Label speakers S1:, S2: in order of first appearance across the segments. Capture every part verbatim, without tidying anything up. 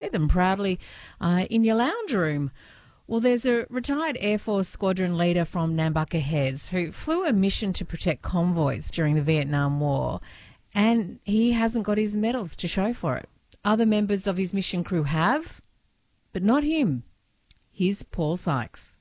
S1: them proudly uh, in your lounge room. Well, there's a retired Air Force squadron leader from Nambucca Heads who flew a mission to protect convoys during the Vietnam War, and he hasn't got his medals to show for it. Other members of his mission crew have, but not him. Here's Paul Sykes.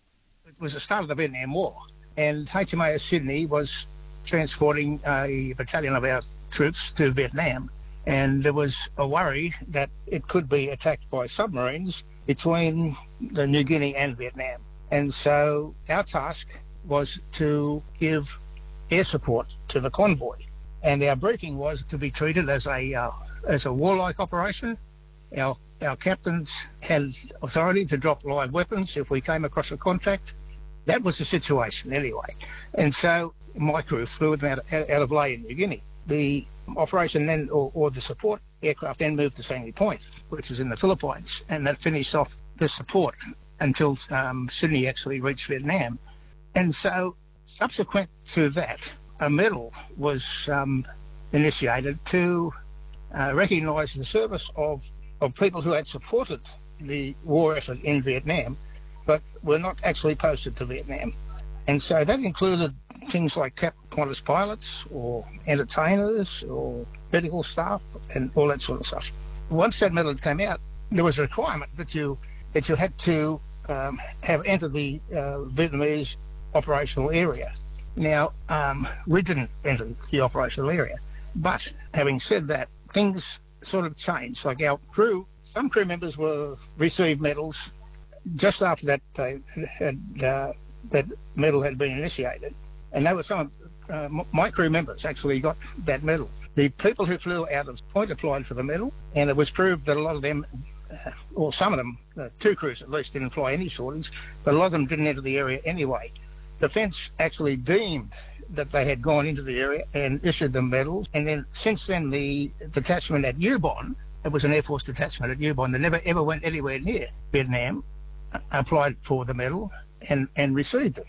S2: It was the start of the Vietnam War, and H M A S Sydney was transporting a battalion of our troops to Vietnam, and there was a worry that it could be attacked by submarines between the New Guinea and Vietnam. And so our task was to give air support to the convoy, and our briefing was to be treated as a uh, as a warlike operation. Our our captains had authority to drop live weapons if we came across a contact. That was the situation anyway. And so my crew flew them out, out of Lae in New Guinea. The operation then, or, or the support aircraft then moved to Sandy Point, which is in the Philippines, and that finished off the support until um, Sydney actually reached Vietnam. And so subsequent to that, a medal was um, initiated to uh, recognise the service of, of people who had supported the war effort in Vietnam, but were not actually posted to Vietnam. And so that included things like Cap Qantas pilots or entertainers or medical staff and all that sort of stuff. Once that medal came out, there was a requirement that you that you had to um, have entered the uh, Vietnamese operational area. Now, um, we didn't enter the operational area, but having said that, things sort of changed. Like our crew, some crew members were received medals just after that they had uh, that medal had been initiated, and they were some of uh, my crew members actually got that medal. The people who flew out of Point applied for the medal, and it was proved that a lot of them, uh, or some of them, uh, two crews at least, didn't fly any sorties, but a lot of them didn't enter the area anyway. Defence actually deemed that they had gone into the area and issued them medals, and then since then the detachment at Ubon, it was an Air Force detachment at Ubon, that never ever went anywhere near Vietnam, uh, applied for the medal and, and received it.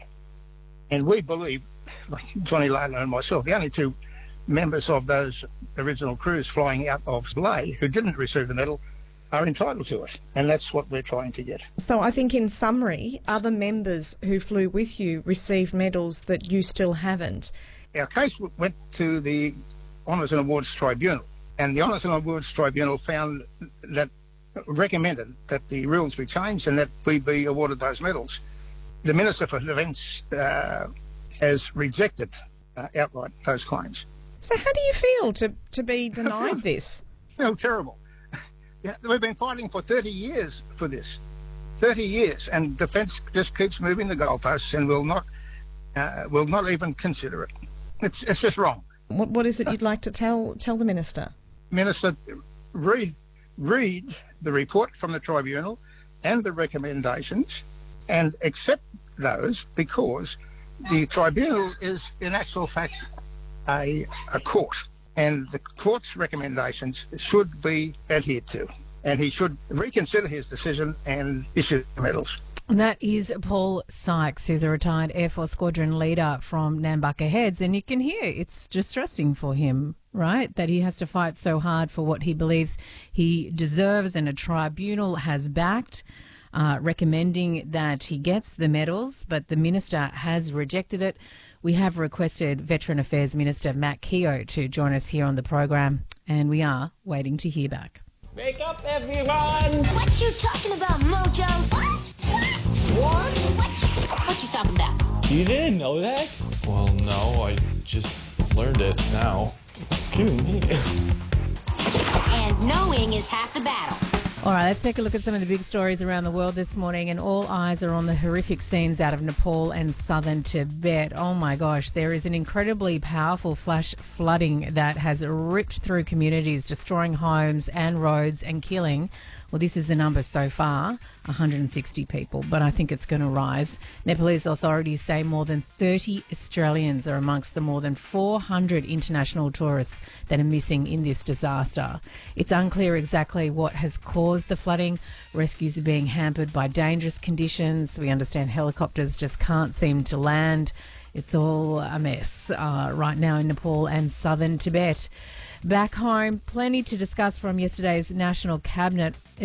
S2: And we believe, like Johnny Layla and myself, the only two members of those original crews flying out of Lae who didn't receive the medal are entitled to it, and that's what we're trying to get.
S3: So I think in summary, other members who flew with you received medals that you still haven't.
S2: Our case went to the Honours and Awards Tribunal, and the Honours and Awards Tribunal found that, recommended that the rules be changed and that we be awarded those medals. The Minister for Defence uh, has rejected uh, outright those claims.
S3: So how do you feel to, to be denied this?
S2: I feel terrible. Yeah, we've been fighting for thirty years for this, thirty years, and Defence just keeps moving the goalposts and will not, uh, will not even consider it. It's it's just wrong.
S3: What what is it you'd like to tell tell the Minister?
S2: Minister, read read the report from the tribunal and the recommendations, and accept those, because the tribunal is in actual fact a a court. And the court's recommendations should be adhered to. And he should reconsider his decision and issue the medals.
S1: And that is Paul Sykes, who's a retired Air Force squadron leader from Nambucca Heads. And you can hear it's distressing for him, right, that he has to fight so hard for what he believes he deserves, and a tribunal has backed, uh, recommending that he gets the medals, but the minister has rejected it. We have requested Veteran Affairs Minister Matt Keogh to join us here on the program, and we are waiting to hear back.
S4: Wake up, everyone!
S5: What you talking about, Mojo? What? What? What? What you talking about?
S4: You didn't know that?
S6: Well, no, I just learned it now.
S4: Excuse me.
S5: And knowing is half the battle.
S1: All right, let's take a look at some of the big stories around the world this morning, and all eyes are on the horrific scenes out of Nepal and southern Tibet. Oh my gosh, there is an incredibly powerful flash flooding that has ripped through communities, destroying homes and roads and killing, well, this is the number so far, one hundred sixty people, but I think it's going to rise. Nepalese authorities say more than thirty Australians are amongst the more than four hundred international tourists that are missing in this disaster. It's unclear exactly what has caused the flooding. Rescues are being hampered by dangerous conditions. We understand helicopters just can't seem to land. It's all a mess uh, right now in Nepal and southern Tibet. Back home, plenty to discuss from yesterday's National Cabinet.